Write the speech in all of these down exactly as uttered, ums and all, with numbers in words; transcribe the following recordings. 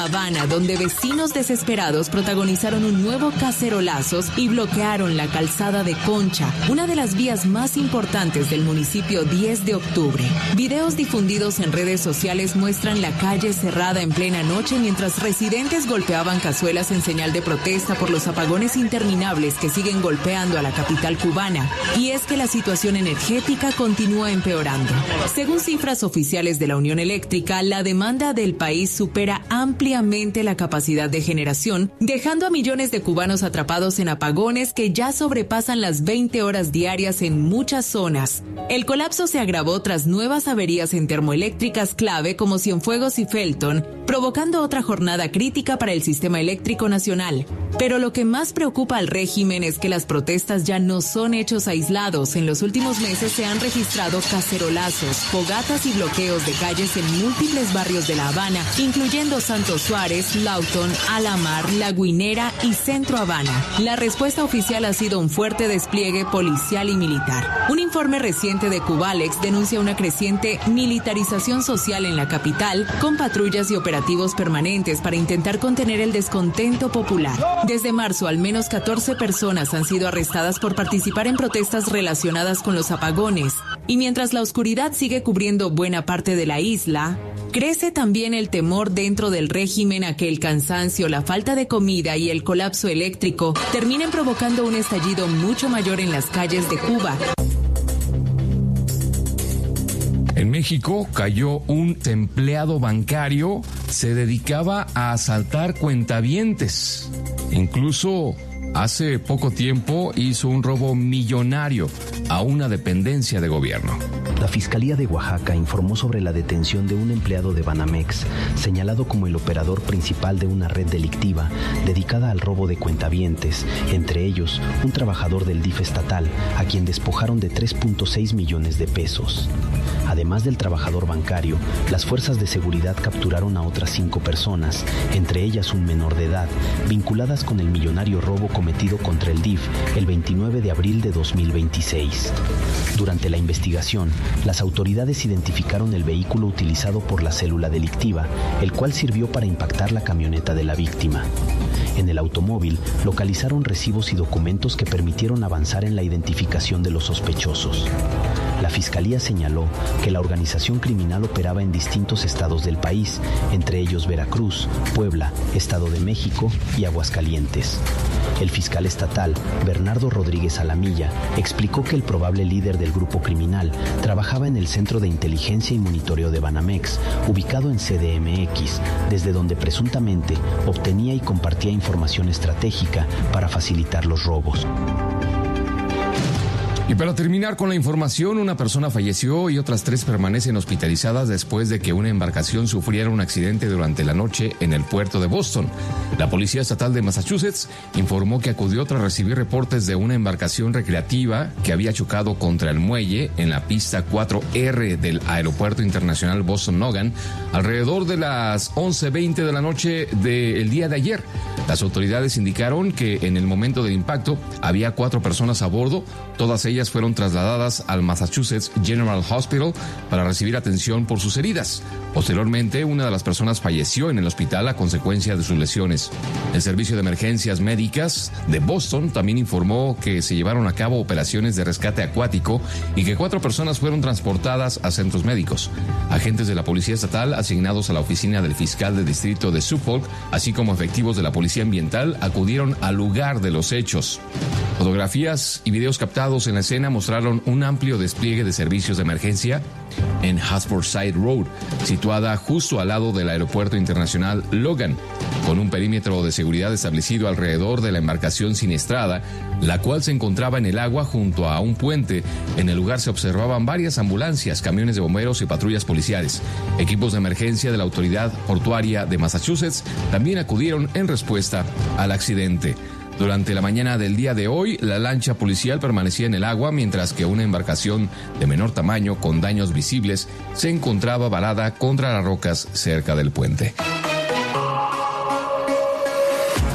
La Habana, donde vecinos desesperados protagonizaron un nuevo cacerolazos y bloquearon la calzada de Concha, una de las vías más importantes del municipio diez de octubre. Videos difundidos en redes sociales muestran la calle cerrada en plena noche mientras residentes golpeaban cazuelas en señal de protesta por los apagones interminables que siguen golpeando a la capital cubana. Y es que la situación energética continúa empeorando. Según cifras oficiales de la Unión Eléctrica, la demanda del país supera ampliamente la capacidad de generación, dejando a millones de cubanos atrapados en apagones que ya sobrepasan las veinte horas diarias en muchas zonas. El colapso se agravó tras nuevas averías en termoeléctricas clave como Cienfuegos y Felton, provocando otra jornada crítica para el sistema eléctrico nacional. Pero lo que más preocupa al régimen es que las protestas ya no son hechos aislados. En los últimos meses se han registrado cacerolazos, fogatas y bloqueos de calles en múltiples barrios de La Habana, incluyendo Santos Suárez, Lawton, Alamar, La Guinera y Centro Habana. La respuesta oficial ha sido un fuerte despliegue policial y militar. Un informe reciente de Cubalex denuncia una creciente militarización social en la capital, con patrullas y operativos permanentes para intentar contener el descontento popular. Desde marzo, al menos catorce personas han sido arrestadas por participar en protestas relacionadas con los apagones. Y mientras la oscuridad sigue cubriendo buena parte de la isla, crece también el temor dentro del régimen a que el cansancio, la falta de comida y el colapso eléctrico terminen provocando un estallido mucho mayor en las calles de Cuba. En México cayó un empleado bancario, se dedicaba a asaltar cuentavientes. Incluso hace poco tiempo hizo un robo millonario a una dependencia de gobierno. La Fiscalía de Oaxaca informó sobre la detención de un empleado de Banamex, señalado como el operador principal de una red delictiva dedicada al robo de cuentavientes, entre ellos un trabajador del D I F estatal, a quien despojaron de tres punto seis millones de pesos. Además del trabajador bancario, las fuerzas de seguridad capturaron a otras cinco personas, entre ellas un menor de edad, vinculadas con el millonario robo cometido contra el D I F el veintinueve de abril de dos mil veintiséis. Durante la investigación, las autoridades identificaron el vehículo utilizado por la célula delictiva, el cual sirvió para impactar la camioneta de la víctima. En el automóvil localizaron recibos y documentos que permitieron avanzar en la identificación de los sospechosos. La Fiscalía señaló que la organización criminal operaba en distintos estados del país, entre ellos Veracruz, Puebla, Estado de México y Aguascalientes. El fiscal estatal, Bernardo Rodríguez Alamilla, explicó que el probable líder del grupo criminal trabajaba en el Centro de Inteligencia y Monitoreo de Banamex, ubicado en C D M X, desde donde presuntamente obtenía y compartía información estratégica para facilitar los robos. Y para terminar con la información, una persona falleció y otras tres permanecen hospitalizadas después de que una embarcación sufriera un accidente durante la noche en el puerto de Boston. La Policía Estatal de Massachusetts informó que acudió tras recibir reportes de una embarcación recreativa que había chocado contra el muelle en la pista cuatro R del Aeropuerto Internacional Boston-Logan alrededor de las once veinte de la noche del día de ayer. Las autoridades indicaron que en el momento del impacto había cuatro personas a bordo, todas ellas fueron trasladadas al Massachusetts General Hospital para recibir atención por sus heridas. Posteriormente, una de las personas falleció en el hospital a consecuencia de sus lesiones. El Servicio de Emergencias Médicas de Boston también informó que se llevaron a cabo operaciones de rescate acuático y que cuatro personas fueron transportadas a centros médicos. Agentes de la Policía Estatal asignados a la oficina del fiscal del distrito de Suffolk, así como efectivos de la Policía Ambiental, acudieron al lugar de los hechos. Fotografías y videos captados en la escena mostraron un amplio despliegue de servicios de emergencia en Hasbrouckside Road, situada justo al lado del Aeropuerto Internacional Logan, con un perímetro de seguridad establecido alrededor de la embarcación siniestrada, la cual se encontraba en el agua junto a un puente. En el lugar se observaban varias ambulancias, camiones de bomberos y patrullas policiales. Equipos de emergencia de la Autoridad Portuaria de Massachusetts también acudieron en respuesta al accidente. Durante la mañana del día de hoy, la lancha policial permanecía en el agua, mientras que una embarcación de menor tamaño con daños visibles se encontraba varada contra las rocas cerca del puente.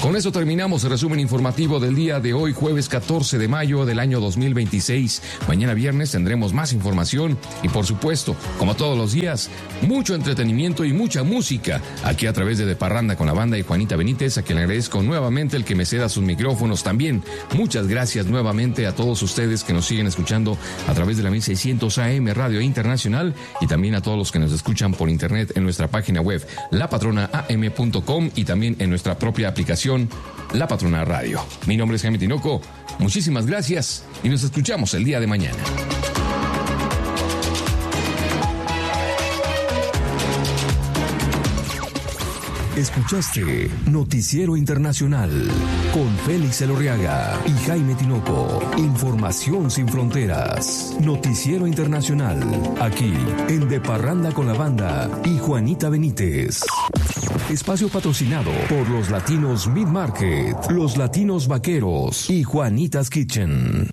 Con eso terminamos el resumen informativo del día de hoy, jueves catorce de mayo del año dos mil veintiséis. Mañana viernes tendremos más información y, por supuesto, como todos los días, mucho entretenimiento y mucha música aquí a través de De Parranda con la Banda y Juanita Benítez, a quien le agradezco nuevamente el que me ceda sus micrófonos. También muchas gracias nuevamente a todos ustedes que nos siguen escuchando a través de la mil seiscientos A M Radio Internacional y también a todos los que nos escuchan por internet en nuestra página web la patrona a m punto com y también en nuestra propia aplicación La Patrona Radio. Mi nombre es Jaime Tinoco, muchísimas gracias y nos escuchamos el día de mañana. Escuchaste Noticiero Internacional con Félix Elorriaga y Jaime Tinoco. Información sin fronteras. Noticiero Internacional, aquí en De Parranda con la Banda y Juanita Benítez. Espacio patrocinado por los Latinos Meat Market, los Latinos Vaqueros y Juanitas Kitchen.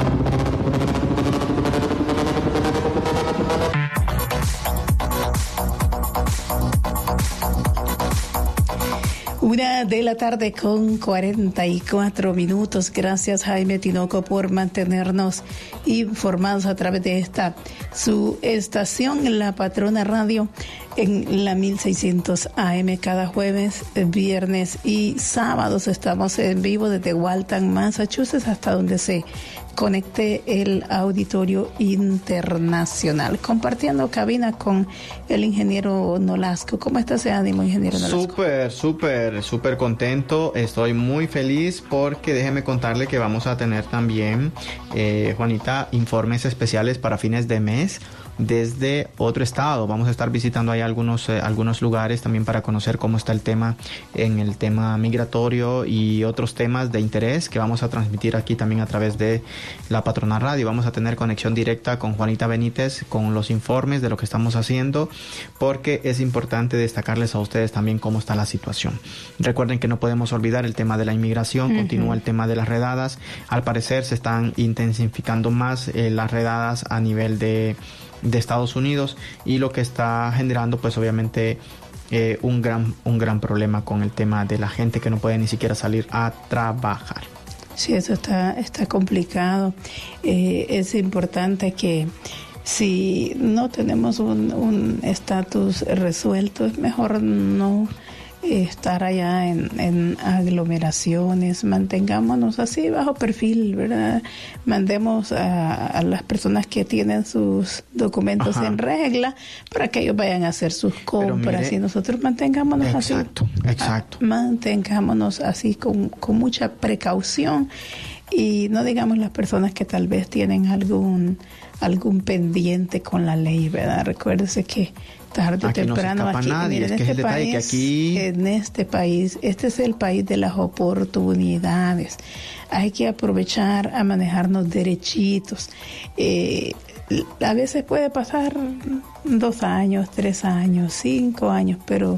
Una de la tarde con cuarenta y cuatro minutos. Gracias, Jaime Tinoco, por mantenernos informados a través de esta su estación, La Patrona Radio, en la mil seiscientos A M. Cada jueves, viernes y sábados estamos en vivo desde Waltham, Massachusetts, hasta donde se conecte el auditorio internacional, compartiendo cabina con el ingeniero Nolasco. ¿Cómo está ese ánimo, ingeniero Nolasco? Súper, súper, súper contento. Estoy muy feliz porque déjeme contarle que vamos a tener también, eh, Juanita, informes especiales para fines de mes desde otro estado. Vamos a estar visitando ahí algunos eh, algunos lugares también para conocer cómo está el tema en el tema migratorio y otros temas de interés que vamos a transmitir aquí también a través de La Patrona Radio. Vamos a tener conexión directa con Juanita Benítez con los informes de lo que estamos haciendo, porque es importante destacarles a ustedes también cómo está la situación. Recuerden que no podemos olvidar el tema de la inmigración. Uh-huh. Continúa el tema de las redadas. Al parecer se están intensificando más eh, las redadas a nivel de de Estados Unidos, y lo que está generando pues obviamente eh, un gran un gran problema con el tema de la gente que no puede ni siquiera salir a trabajar. Sí, eso está está complicado. Eh, es importante que si no tenemos un estatus resuelto, es mejor no estar allá en, en aglomeraciones. Mantengámonos así bajo perfil, ¿verdad? Mandemos a, a las personas que tienen sus documentos Ajá. en regla para que ellos vayan a hacer sus compras. Mire, y nosotros mantengámonos exacto, así. Exacto, exacto. Mantengámonos así con, con mucha precaución, y no digamos las personas que tal vez tienen algún algún pendiente con la ley, ¿verdad? Recuérdese que tarde o temprano no aquí, nadie, mira, es en, que este es el país, que aquí... en este país, este es el país de las oportunidades. Hay que aprovechar a manejarnos derechitos. Eh, a veces puede pasar dos años, tres años, cinco años, pero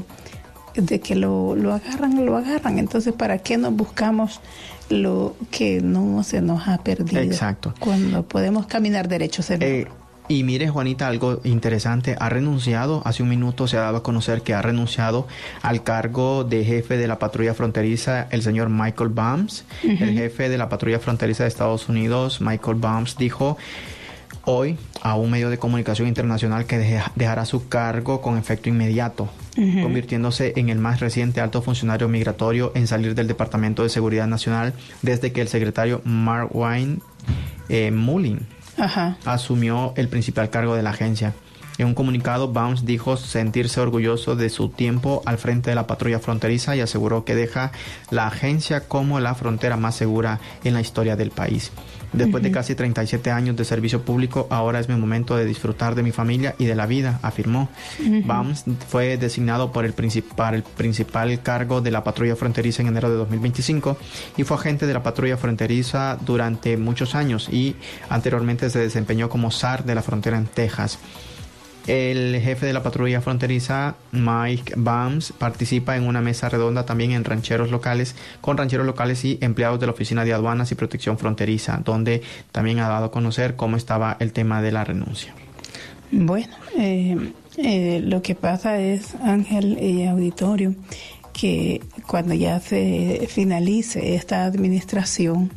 de que lo, lo agarran, lo agarran. Entonces, ¿para qué nos buscamos lo que no se nos ha perdido? Exacto. Cuando podemos caminar derechos. Eh, y mire, Juanita, algo interesante, ha renunciado, hace un minuto se ha dado a conocer que ha renunciado al cargo de jefe de la patrulla fronteriza, el señor Michael Bams. Uh-huh. El jefe de la patrulla fronteriza de Estados Unidos, Michael Bams, dijo hoy a un medio de comunicación internacional que deja, dejará su cargo con efecto inmediato, uh-huh. convirtiéndose en el más reciente alto funcionario migratorio en salir del Departamento de Seguridad Nacional desde que el secretario Mark Wayne eh, Mullin Ajá. asumió el principal cargo de la agencia. En un comunicado, Bounce dijo sentirse orgulloso de su tiempo al frente de la patrulla fronteriza y aseguró que deja la agencia como la frontera más segura en la historia del país. Después uh-huh. de casi treinta y siete años de servicio público, ahora es mi momento de disfrutar de mi familia y de la vida, afirmó. Uh-huh. Bounce fue designado por el, principal, el principal cargo de la patrulla fronteriza en enero de dos mil veinticinco y fue agente de la patrulla fronteriza durante muchos años y anteriormente se desempeñó como S A R de la frontera en Texas. El jefe de la patrulla fronteriza, Mike Bams, participa en una mesa redonda también en rancheros locales, con rancheros locales y empleados de la Oficina de Aduanas y Protección Fronteriza, donde también ha dado a conocer cómo estaba el tema de la renuncia. Bueno, eh, eh, lo que pasa es, Ángel y auditorio, que cuando ya se finalice esta administración,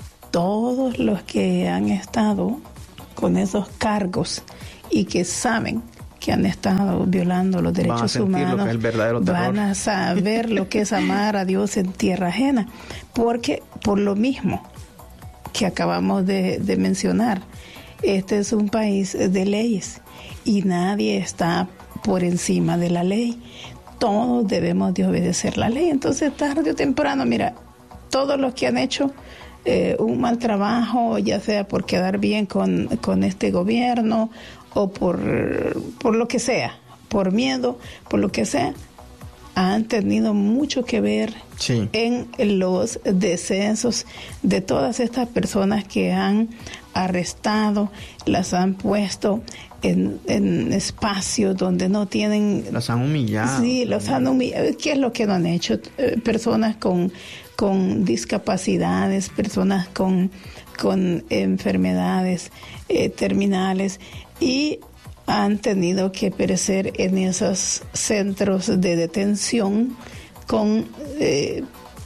todos los que han estado con esos cargos y que saben que han estado violando los derechos humanos, lo que es el verdadero terror. Van a saber lo que es amar a Dios en tierra ajena, porque por lo mismo que acabamos de, de mencionar, este es un país de leyes y nadie está por encima de la ley. Todos debemos de obedecer la ley. Entonces, tarde o temprano, mira, todos los que han hecho eh, un mal trabajo, ya sea por quedar bien con, con este gobierno o por, por lo que sea, por miedo, por lo que sea, han tenido mucho que ver sí. en los decesos de todas estas personas que han arrestado, las han puesto en, en espacios donde no tienen... Los han humillado. Sí, los han humillado. ¿Qué es lo que no han hecho? Eh, personas con, con discapacidades, personas con, con enfermedades eh, terminales, y han tenido que perecer en esos centros de detención con eh,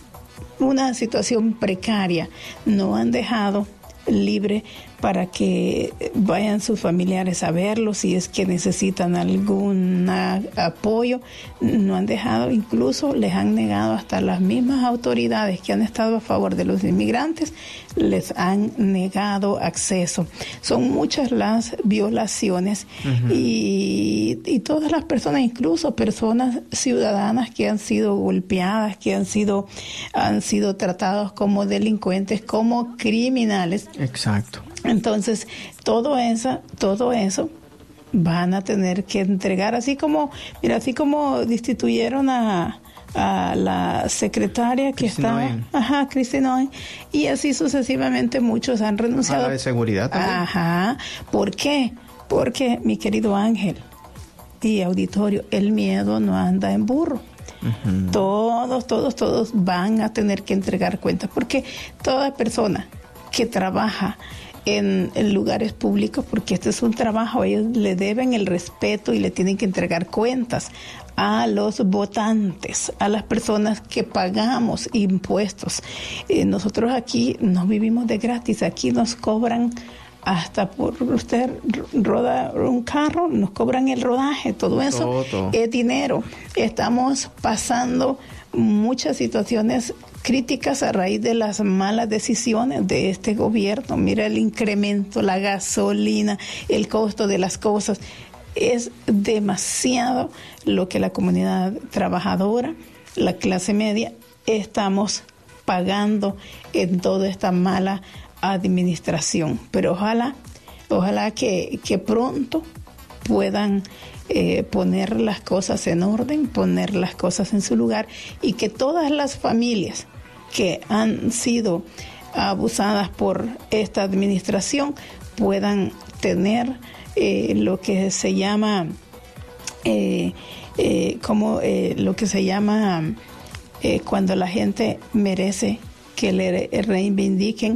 una situación precaria. No han dejado libre para que vayan sus familiares a verlos si es que necesitan algún apoyo. No han dejado, incluso les han negado, hasta las mismas autoridades que han estado a favor de los inmigrantes, les han negado acceso. Son muchas las violaciones uh-huh. y, y todas las personas, incluso personas ciudadanas que han sido golpeadas, que han sido, han sido tratados como delincuentes, como criminales. Exacto. Entonces, todo eso, todo eso van a tener que entregar, así como, mira, así como destituyeron a, a la secretaria que estaba, ajá, Cristina, y así sucesivamente muchos han renunciado. A la de seguridad también. Ajá. ¿Por qué? Porque, mi querido Ángel y auditorio, el miedo no anda en burro. Uh-huh. Todos, todos, todos van a tener que entregar cuentas, porque toda persona que trabaja En, en lugares públicos, porque este es un trabajo, ellos le deben el respeto y le tienen que entregar cuentas a los votantes, a las personas que pagamos impuestos. Eh, nosotros aquí no vivimos de gratis, aquí nos cobran hasta por usted roda un carro, nos cobran el rodaje, todo eso todo, todo. es dinero. Estamos pasando muchas situaciones críticas a raíz de las malas decisiones de este gobierno. Mira el incremento, la gasolina, el costo de las cosas. Es demasiado lo que la comunidad trabajadora, la clase media, estamos pagando en toda esta mala administración. Pero ojalá, ojalá que, que pronto puedan eh, poner las cosas en orden, poner las cosas en su lugar, y que todas las familias que han sido abusadas por esta administración puedan tener eh, lo que se llama eh, eh, como eh, lo que se llama eh, cuando la gente merece que le reivindiquen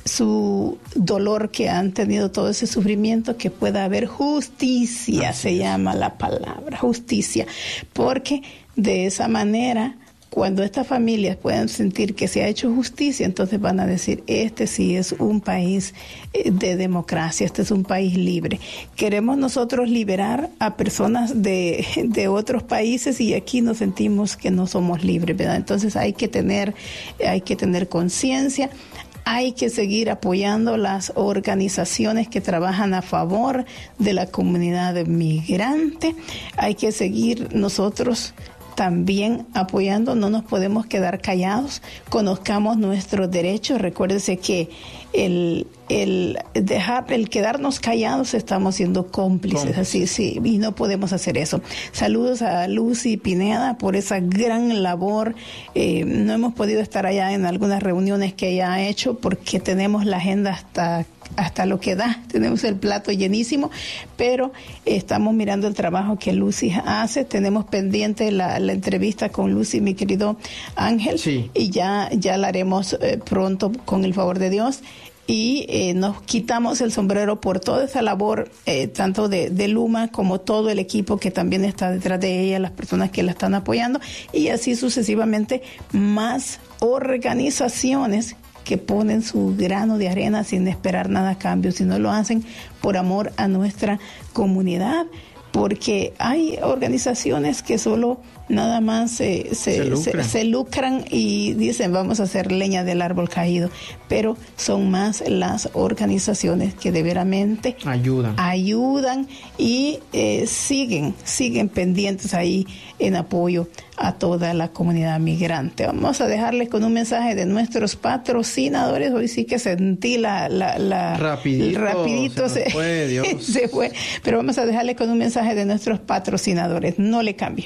su dolor, que han tenido todo ese sufrimiento, que pueda haber justicia. Así se es. Llama la palabra, justicia, porque de esa manera, cuando estas familias puedan sentir que se ha hecho justicia, entonces van a decir, este sí es un país de democracia, este es un país libre. Queremos nosotros liberar a personas de, de otros países y aquí nos sentimos que no somos libres, ¿verdad? Entonces hay que tener, hay que tener conciencia. Hay que seguir apoyando las organizaciones que trabajan a favor de la comunidad migrante. Hay que seguir nosotros también apoyando, no nos podemos quedar callados, conozcamos nuestros derechos. Recuérdense que el, el dejar, el quedarnos callados, estamos siendo cómplices, así sí, y no podemos hacer eso. Saludos a Lucy Pineda por esa gran labor. Eh, no hemos podido estar allá en algunas reuniones que ella ha hecho porque tenemos la agenda hasta hasta lo que da, tenemos el plato llenísimo, pero estamos mirando el trabajo que Lucy hace. Tenemos pendiente la, la entrevista con Lucy, mi querido Ángel, sí. y ya, ya la haremos eh, pronto con el favor de Dios. y eh, nos quitamos el sombrero por toda esa labor, eh, tanto de, de Luma como todo el equipo que también está detrás de ella, las personas que la están apoyando, y así sucesivamente más organizaciones que ponen su grano de arena sin esperar nada a cambio, sino lo hacen por amor a nuestra comunidad, porque hay organizaciones que solo nada más se, se, se, lucran. Se, se lucran y dicen vamos a hacer leña del árbol caído, pero son más las organizaciones que de veramente ayudan, ayudan y eh, siguen, siguen pendientes ahí en apoyo a toda la comunidad migrante. Vamos a dejarles con un mensaje de nuestros patrocinadores. Hoy sí que sentí la... la, la rapidito, rapidito se, se, fue, Dios. se fue, pero vamos a dejarles con un mensaje de nuestros patrocinadores. No le cambie.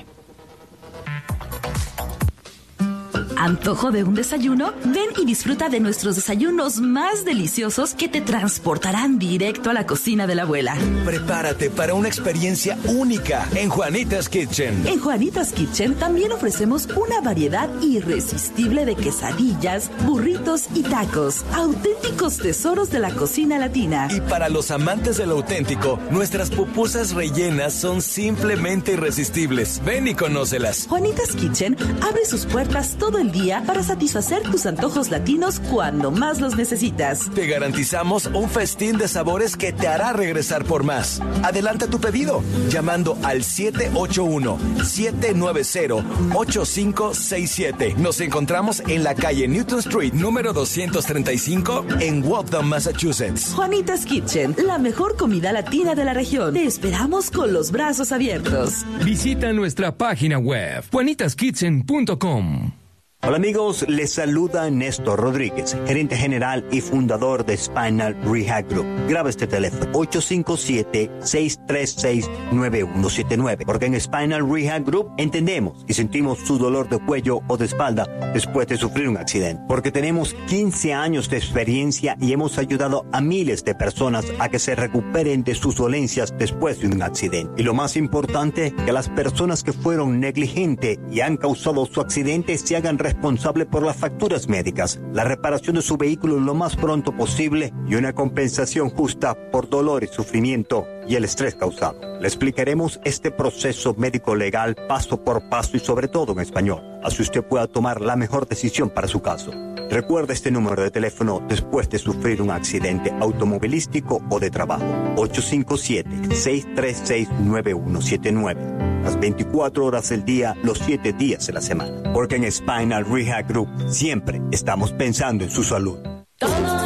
¿Antojo de un desayuno? Ven y disfruta de nuestros desayunos más deliciosos que te transportarán directo a la cocina de la abuela. Prepárate para una experiencia única en Juanita's Kitchen. En Juanita's Kitchen también ofrecemos una variedad irresistible de quesadillas, burritos y tacos, auténticos tesoros de la cocina latina. Y para los amantes de lo auténtico, nuestras pupusas rellenas son simplemente irresistibles. Ven y conócelas. Juanita's Kitchen abre sus puertas todo el día para satisfacer tus antojos latinos cuando más los necesitas. Te garantizamos un festín de sabores que te hará regresar por más. Adelanta tu pedido llamando al siete ocho uno, siete nueve cero, ocho cinco seis siete. Nos encontramos en la calle Newton Street, número doscientos treinta y cinco, en Waltham, Massachusetts. Juanita's Kitchen, la mejor comida latina de la región. Te esperamos con los brazos abiertos. Visita nuestra página web, juanitas kitchen punto com. Hola amigos, les saluda Néstor Rodríguez, gerente general y fundador de Spinal Rehab Group. Graba este teléfono ocho cinco siete, seis tres seis, nueve uno siete nueve, porque en Spinal Rehab Group entendemos y sentimos su dolor de cuello o de espalda después de sufrir un accidente, porque tenemos quince años de experiencia y hemos ayudado a miles de personas a que se recuperen de sus dolencias después de un accidente. Y lo más importante, que las personas que fueron negligentes y han causado su accidente se hagan responsable por las facturas médicas, la reparación de su vehículo lo más pronto posible y una compensación justa por dolor y sufrimiento y el estrés causado. Le explicaremos este proceso médico legal paso por paso y sobre todo en español, así usted pueda tomar la mejor decisión para su caso. Recuerda este número de teléfono después de sufrir un accidente automovilístico o de trabajo. ocho cinco siete, seis tres seis, nueve uno siete nueve. Las veinticuatro horas del día, los siete días de la semana. Porque en Spinal Rehab Group siempre estamos pensando en su salud.